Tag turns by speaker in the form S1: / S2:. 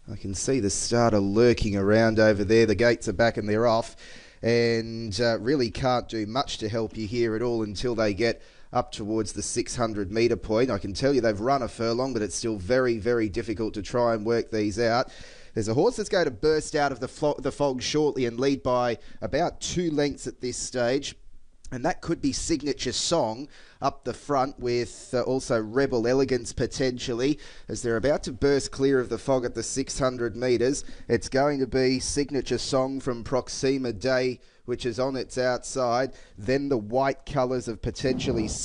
S1: I can see the starter lurking around over there. The gates are back and they're off, and really can't do much to help you here at all until they get up towards the 600 metre point. I can tell you they've run a furlong, but it's still very, very difficult to try and work these out. There's a horse that's going to burst out of the fog shortly and lead by about 2 lengths at this stage. And that could be Signature Song up the front, with also Rebel Elegance potentially, as they're about to burst clear of the fog at the 600 metres. It's going to be Signature Song from Proxima Day, which is on its outside. Then the white colours of potentially